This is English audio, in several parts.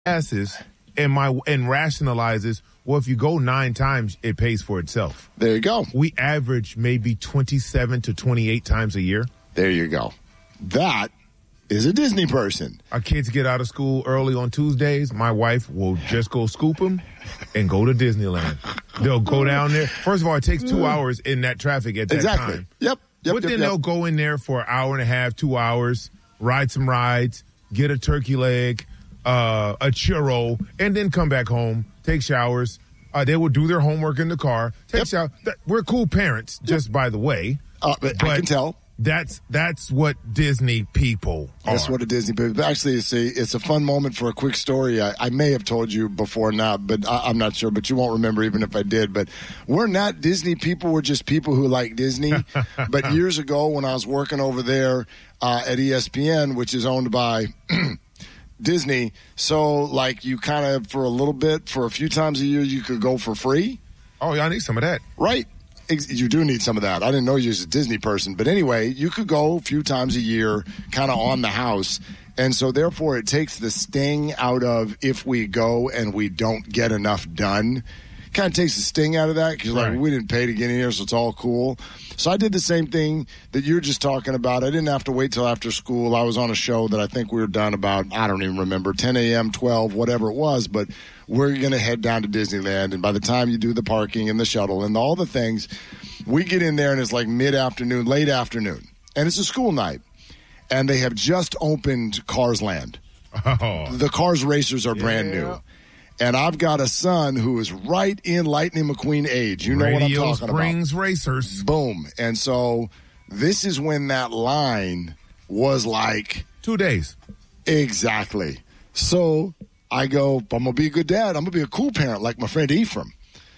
passes and rationalizes, well, if you go 9 times, it pays for itself. There you go. We average maybe 27 to 28 times a year. There you go. That is a Disney person. Our kids get out of school early on Tuesdays. My wife will just go scoop them and go to Disneyland. They'll go down there. First of all, it takes 2 hours in that traffic at that time. Yep. But then they'll go in there for an hour and a half, 2 hours, ride some rides, get a turkey leg, a churro, and then come back home, take showers. They will do their homework in the car, take showers. We're cool parents, just by the way. But I can tell. That's what Disney people are. That's what a Disney people. Actually, it's a fun moment for a quick story. I may have told you before now, but I'm not sure. But you won't remember even if I did. But we're not Disney people. We're just people who like Disney. But years ago, when I was working over there at ESPN, which is owned by Disney, so like you kind of for a little bit, for a few times a year, you could go for free. Oh, y'all need some of that, right? You do need some of that. I didn't know you was a Disney person. But anyway, you could go a few times a year kind of on the house. And so, therefore, it takes the sting out of if we go and we don't get enough done. Kind of takes the sting out of that because, like, we didn't pay to get in here, so it's all cool. So I did the same thing that you're just talking about. I didn't have to wait till after school. I was on a show that I think we were done about, I don't even remember, 10 a.m., 12, whatever it was. But we're going to head down to Disneyland. And by the time you do the parking and the shuttle and all the things, we get in there and it's like mid-afternoon, late afternoon. And it's a school night. And they have just opened Cars Land. Oh. The Cars Racers are brand new. And I've got a son who is right in Lightning McQueen age. You know what I'm talking about. Springs Racers. Boom. And so this is when that line was like 2 days. Exactly. So I go, I'm going to be a good dad. I'm going to be a cool parent like my friend Ephraim.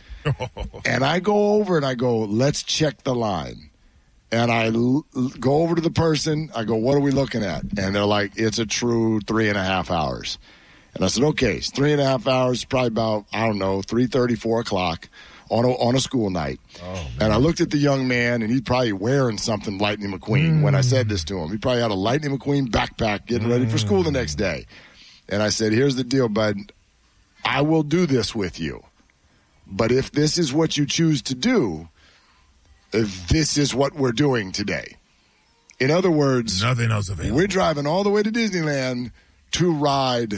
And I go over and I go, let's check the line. And I go over to the person. I go, what are we looking at? And they're like, it's a true 3.5 hours. And I said, okay, it's 3.5 hours, probably about, 3:30, 4 o'clock on a school night. Oh, and I looked at the young man, and he's probably wearing something Lightning McQueen when I said this to him. He probably had a Lightning McQueen backpack getting ready for school the next day. And I said, here's the deal, bud. I will do this with you. But if this is what you choose to do, this is what we're doing today. In other words, nothing else available. We're driving all the way to Disneyland to ride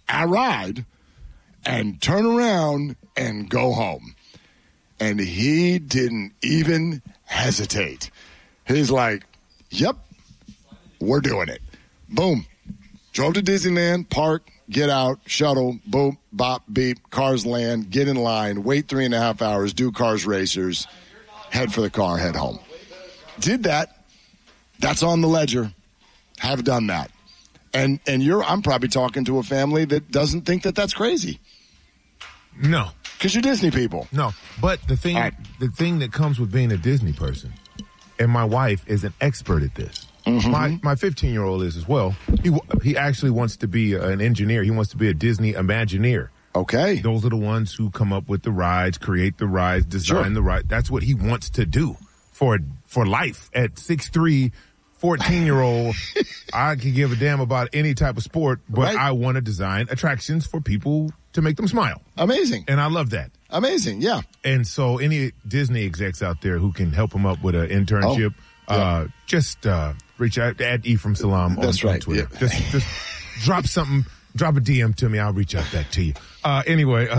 and turn around and go home. And he didn't even hesitate. He's like, yep, we're doing it. Boom. Drove to Disneyland, park, get out, shuttle, boom, bop, beep, Cars Land, get in line, wait 3.5 hours, do Cars Racers, head for the car, head home. Did that. That's on the ledger. Have done that. And I'm probably talking to a family that doesn't think that that's crazy. No. Because you're Disney people. No. But the thing that comes with being a Disney person, and my wife is an expert at this. Mm-hmm. My 15-year-old is as well. He actually wants to be an engineer. He wants to be a Disney Imagineer. Okay. Those are the ones who come up with the rides, create the rides, design the rides. That's what he wants to do for life at 6'3", 14-year-old. I can give a damn about any type of sport, but I want to design attractions for people to make them smile. Amazing. And I love that. Amazing, yeah. And so any Disney execs out there who can help him up with an internship, just reach out at Ephraim Salam on Twitter. Yeah. Just drop something, drop a DM to me. I'll reach out back to you. Anyway,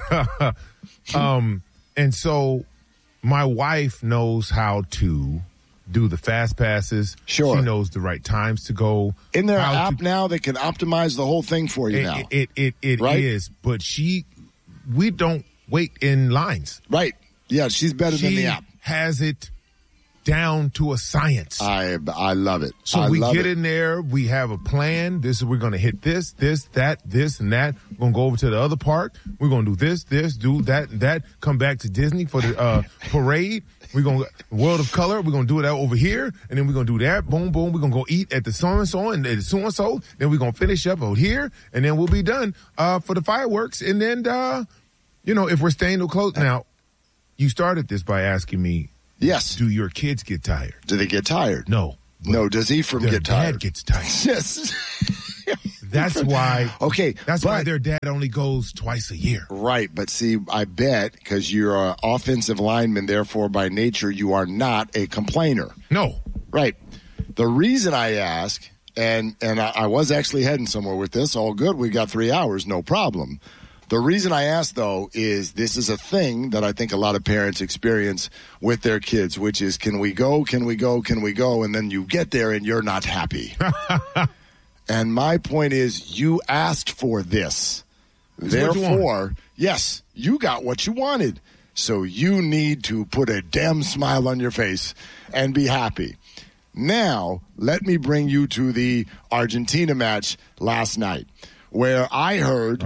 and so my wife knows how to do the fast passes. Sure. She knows the right times to go. In their app now, they can optimize the whole thing for you now. It is, but we don't wait in lines. Right. Yeah, she's better than the app. Has it down to a science. I love it. So we get in there. We have a plan. We're going to hit this, that, and that. We're going to go over to the other park. We're going to do this, do that, and that. Come back to Disney for the parade. We're going to World of Color. We're going to do it out over here. And then we're going to do that. Boom, boom. We're going to go eat at the so-and-so and the so-and-so. Then we're going to finish up out here. And then we'll be done for the fireworks. And then, if we're staying too close. Now, you started this by asking me, yes, do your kids get tired? Do they get tired? No. No, does Ephraim get tired? Dad gets tired. Yes. That's why. Okay. That's why their dad only goes twice a year. Right. But see, I bet because you're an offensive lineman, therefore by nature, you are not a complainer. No. Right. The reason I ask, and I was actually heading somewhere with this, all good. We got 3 hours, no problem. The reason I ask, though, is this is a thing that I think a lot of parents experience with their kids, which is, can we go, can we go, can we go? And then you get there and you're not happy. And my point is, you asked for this. Therefore, yes, you got what you wanted. So you need to put a damn smile on your face and be happy. Now, let me bring you to the Argentina match last night, where I heard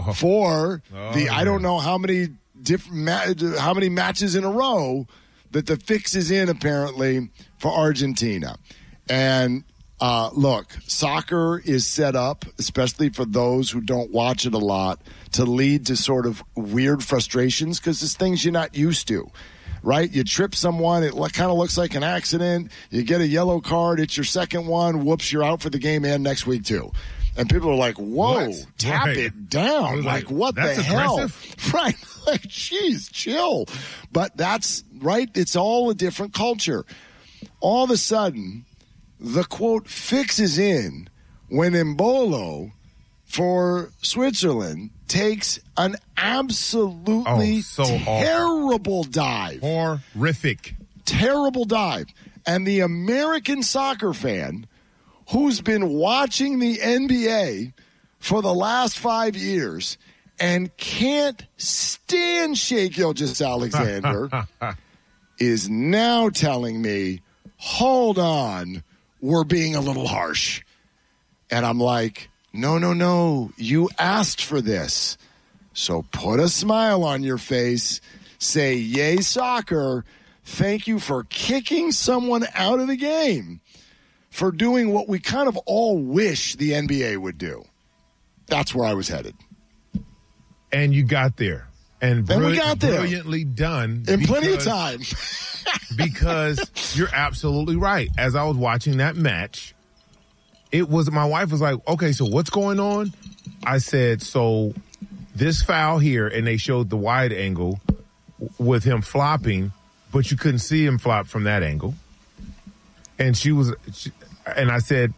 I don't know how many how many matches in a row that the fix is in apparently for Argentina. And look, soccer is set up, especially for those who don't watch it a lot, to lead to sort of weird frustrations because it's things you're not used to. Right? You trip someone, it kind of looks like an accident. You get a yellow card, it's your second one. Whoops, you're out for the game and next week too. And people are like, whoa, tap it down. Like, what the hell? Aggressive? Right. Like, geez, chill. But that's, right, it's all a different culture. All of a sudden, the, quote, fix is in when Embolo for Switzerland takes an absolutely terrible dive. Horrific. Terrible dive. And the American soccer fan who's been watching the NBA for the last 5 years and can't stand Shai Gilgeous-Alexander is now telling me, hold on, we're being a little harsh. And I'm like, no, you asked for this. So put a smile on your face, say, yay, soccer, thank you for kicking someone out of the game, for doing what we kind of all wish the NBA would do. That's where I was headed. And you got there. And we got there. Brilliantly done. In plenty of time. Because you're absolutely right. As I was watching that match, my wife was like, okay, so what's going on? I said, so this foul here, and they showed the wide angle with him flopping, but you couldn't see him flop from that angle. And I said,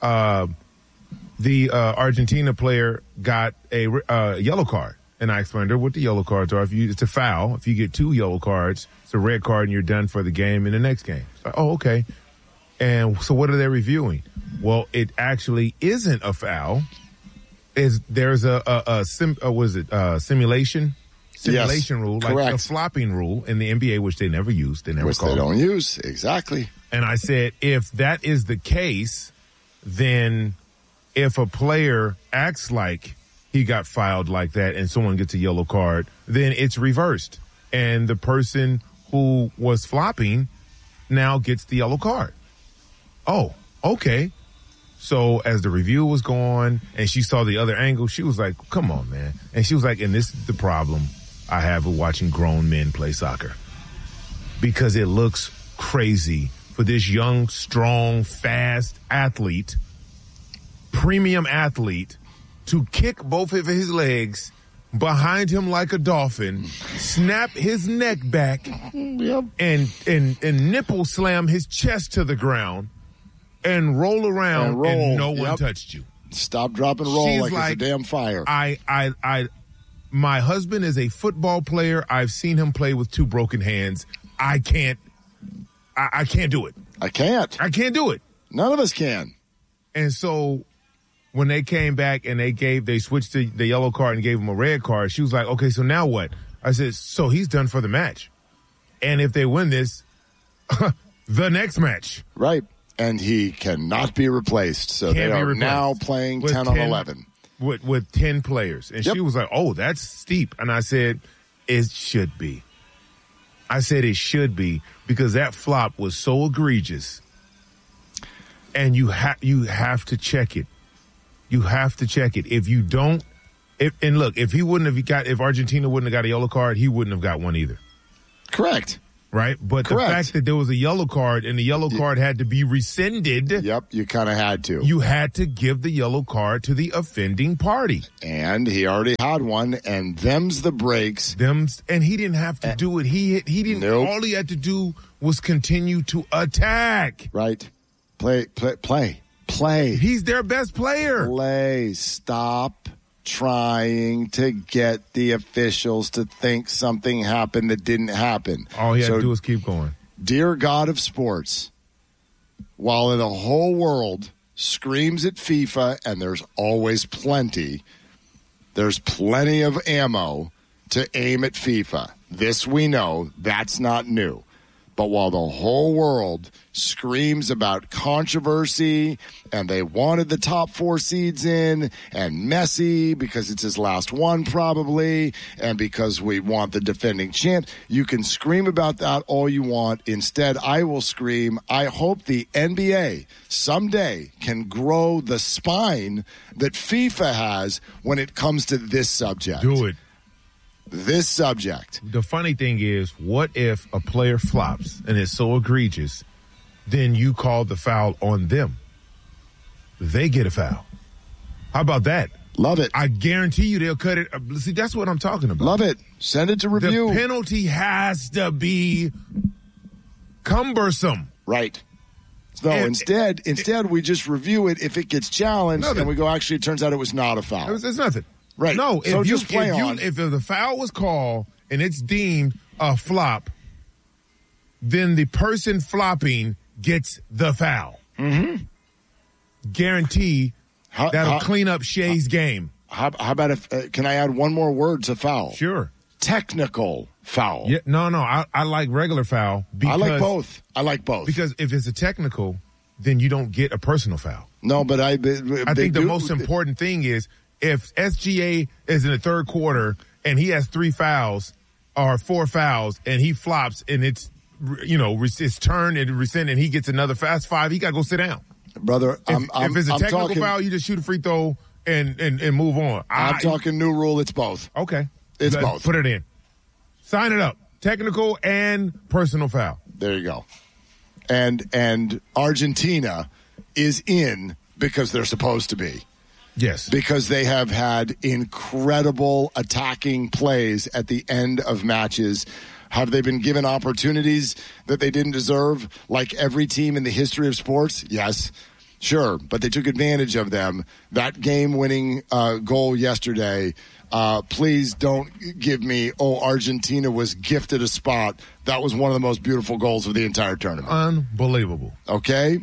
the Argentina player got a yellow card. And I explained to her what the yellow cards are. It's a foul. If you get 2 yellow cards, it's a red card and you're done for the game in the next game. So, okay. And so what are they reviewing? Well, it actually isn't a foul. There's a simulation rule, correct. Like a flopping rule in the NBA, which they never use. They don't use. Exactly. And I said, if that is the case, then if a player acts like he got fouled like that and someone gets a yellow card, then it's reversed. And the person who was flopping now gets the yellow card. Oh, okay. So as the review was going and she saw the other angle, she was like, come on, man. And she was like, and this is the problem I have with watching grown men play soccer. Because it looks crazy for this young, strong, fast athlete, premium athlete, to kick both of his legs behind him like a dolphin, snap his neck back, and nipple slam his chest to the ground, and roll around, and no one touched you. Stop, drop, and roll. She's like it's a damn fire. My husband is a football player. I've seen him play with 2 broken hands. I can't do it. I can't do it. None of us can. And so when they came back and they switched the yellow card and gave him a red card, she was like, okay, so now what? I said, so he's done for the match. And if they win this, the next match. Right. And he cannot be replaced. So they are now playing 10 on 11. With 10 players. And she was like, oh, that's steep. And I said, it should be. I said it should be because that flop was so egregious. And you have to check it. You have to check it. If you don't, if Argentina wouldn't have got a yellow card, he wouldn't have got one either. Correct. Right? But Correct. the fact that there was a yellow card and the yellow card had to be rescinded. Yep, you kind of had to. You had to give the yellow card to the offending party. And he already had one, and them's the breaks. And he didn't have to do it. He didn't. Nope. All he had to do was continue to attack. Right. Play. He's their best player. Play. Stop trying to get the officials to think something happened that didn't happen. All he had to do is keep going. Dear God of sports, while the whole world screams at FIFA, and there's plenty of ammo to aim at FIFA. This we know, that's not new. But while the whole world screams about controversy and they wanted the top 4 seeds in and Messi because it's his last one probably and because we want the defending champ, you can scream about that all you want. Instead, I will scream, I hope the NBA someday can grow the spine that FIFA has when it comes to this subject. Do it. This subject. The funny thing is, what if a player flops and it's so egregious, then you call the foul on them? They get a foul. How about that? Love it. I guarantee you they'll cut it. See, that's what I'm talking about. Love it. Send it to review. The penalty has to be cumbersome. Right. So instead, we just review it. If it gets challenged, then we go, actually, it turns out it was not a foul. It's nothing. Right. No, so if just play on. If the foul was called and it's deemed a flop, then the person flopping gets the foul. Mm-hmm. Guarantee that'll clean up Shea's game. How about if, can I add one more word to foul? Sure. Technical foul. Yeah, no, I like regular foul. Because, I like both. Because if it's a technical, then you don't get a personal foul. No, but I think the most important thing is, if SGA is in the third quarter and he has 3 fouls or 4 fouls and he flops and it's, it's turned and rescinded and he gets another fast 5, he got to go sit down. Brother, if it's a technical foul, you just shoot a free throw and move on. I'm talking new rule. It's both. Okay. It's both. Put it in. Sign it up. Technical and personal foul. There you go. And Argentina is in because they're supposed to be. Yes. Because they have had incredible attacking plays at the end of matches. Have they been given opportunities that they didn't deserve, like every team in the history of sports? Yes. Sure. But they took advantage of them. That game-winning goal yesterday, please don't give me, Argentina was gifted a spot. That was one of the most beautiful goals of the entire tournament. Unbelievable. Okay?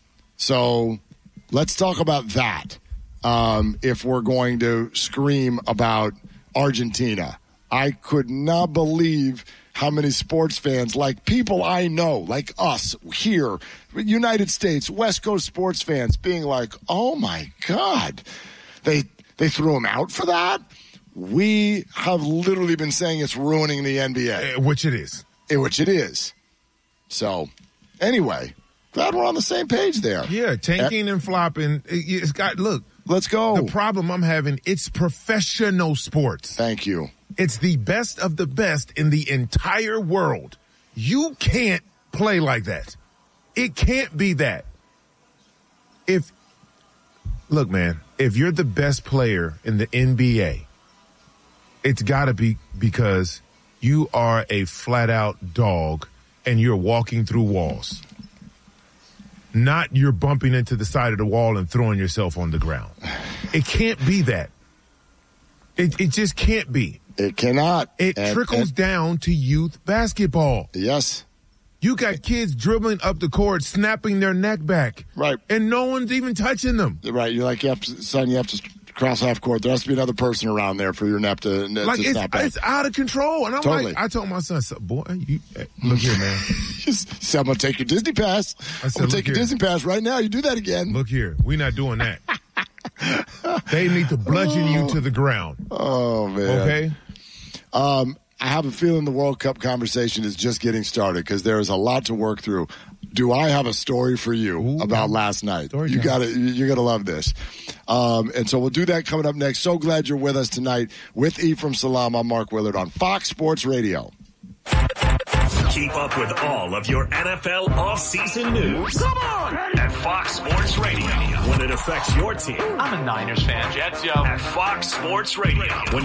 So let's talk about that. If we're going to scream about Argentina. I could not believe how many sports fans, like people I know, like us here, United States, West Coast sports fans, being like, oh my God, they threw him out for that? We have literally been saying it's ruining the NBA. Which it is. Which it is. So, anyway, glad we're on the same page there. Yeah, tanking and flopping. It's got, look. Let's go. The problem I'm having, it's professional sports. Thank you. It's the best of the best in the entire world. You can't play like that. It can't be that. Look, man, if you're the best player in the NBA, it's got to be because you are a flat-out dog and you're walking through walls. Not you're bumping into the side of the wall and throwing yourself on the ground. It can't be that. It just can't be. It cannot. It trickles down to youth basketball. Yes. You got kids dribbling up the court, snapping their neck back. Right. And no one's even touching them. Right. You're like, you have to cross half court. There has to be another person around there for your neck to snap back. It's out of control. And I'm totally. I told my son, boy, look here, man. I'm going to take your Disney pass. I'm going to take your Disney pass right now. You do that again. Look here. We're not doing that. They need to bludgeon you to the ground. Oh, man. Okay? I have a feeling the World Cup conversation is just getting started because there is a lot to work through. Do I have a story for you about last night? You're gonna love this. And so we'll do that coming up next. So glad you're with us tonight with Ephraim Salaam. I'm Mark Willard on Fox Sports Radio. Keep up with all of your NFL offseason news. Come on! At Fox Sports Radio. When it affects your team. I'm a Niners fan. Jets, yo. At Fox Sports Radio. When